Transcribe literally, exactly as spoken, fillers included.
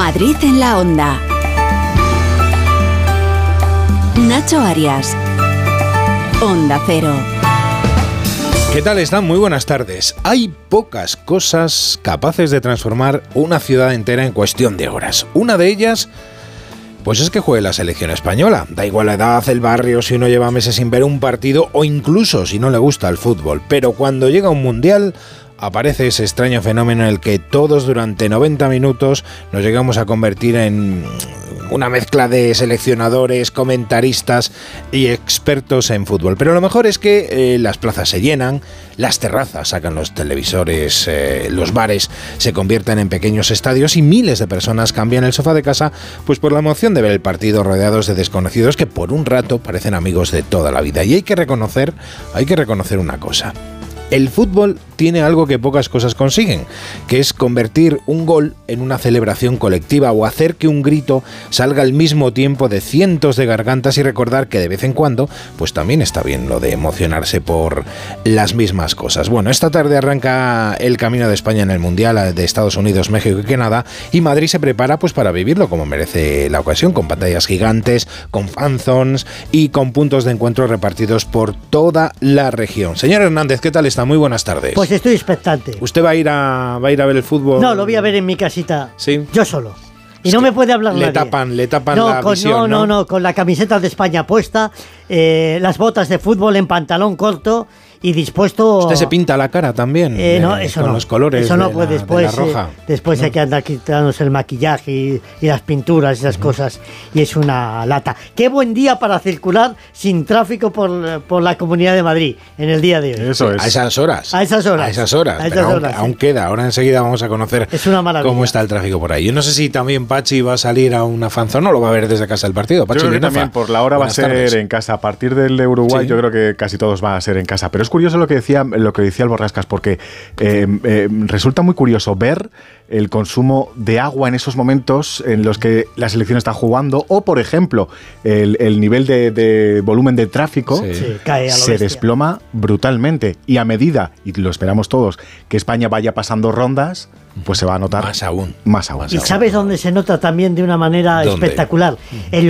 Madrid en la Onda. Nacho Arias. Onda Cero. ¿Qué tal están? Muy buenas tardes. Hay pocas cosas capaces de transformar una ciudad entera en cuestión de horas. Una de ellas, pues es que juegue la selección española. Da igual la edad, el barrio, si uno lleva meses sin ver un partido o incluso si no le gusta el fútbol. Pero cuando llega un mundial, aparece ese extraño fenómeno en el que todos durante noventa minutos nos llegamos a convertir en una mezcla de seleccionadores, comentaristas y expertos en fútbol. Pero lo mejor es que eh, las plazas se llenan, las terrazas sacan los televisores, eh, los bares se convierten en pequeños estadios y miles de personas cambian el sofá de casa pues por la emoción de ver el partido rodeados de desconocidos que por un rato parecen amigos de toda la vida. Y hay que reconocer, hay que reconocer una cosa. El fútbol tiene algo que pocas cosas consiguen, que es convertir un gol en una celebración colectiva o hacer que un grito salga al mismo tiempo de cientos de gargantas y recordar que de vez en cuando, pues también está bien lo de emocionarse por las mismas cosas. Bueno, esta tarde arranca el camino de España en el Mundial de Estados Unidos, México y Canadá, y Madrid se prepara pues para vivirlo como merece la ocasión, con pantallas gigantes, con fanzones y con puntos de encuentro repartidos por toda la región. Señor Hernández, ¿qué tal está? Muy buenas tardes. Pues estoy expectante. ¿Usted va a ir a va a ir a ver el fútbol? No, lo voy a ver en mi casita. Sí. Yo solo. Y es no me puede hablar le nadie. Tapan, le tapan no, la con, visión, no, ¿no? no, no, con la camiseta de España puesta, eh, las botas de fútbol en pantalón corto y dispuesto... ¿Usted se pinta la cara también? Eh, no, eh, eso con no. los colores eso no, de, pues la, después, de la roja. Eh, después ¿no? hay que andar quitándose el maquillaje y, y las pinturas y esas uh-huh. cosas, y es una lata. Qué buen día para circular sin tráfico por, por la Comunidad de Madrid en el día de hoy. Eso es. A esas horas. A esas horas. A esas horas. A esas Pero horas, aún, sí. aún queda. Ahora enseguida vamos a conocer es una maravilla. Cómo está el tráfico por ahí. Yo no sé si también Pachi va a salir a una fanzón o lo va a ver desde casa el partido. Pachi, yo creo que también por la hora Buenas va a ser tardes. En casa. A partir del de Uruguay, sí. Yo creo que casi todos van a ser en casa. Pero es curioso lo que decía, lo que decía el Borrascas, porque eh, eh, resulta muy curioso ver el consumo de agua en esos momentos en los que la selección está jugando, o por ejemplo el, el nivel de, de volumen de tráfico sí. Sí, cae a lo se bestia. desploma brutalmente, y a medida, y lo esperamos todos, que España vaya pasando rondas, pues se va a notar más aún más aún. ¿Y sabes dónde se nota también de una manera ¿Dónde? espectacular? En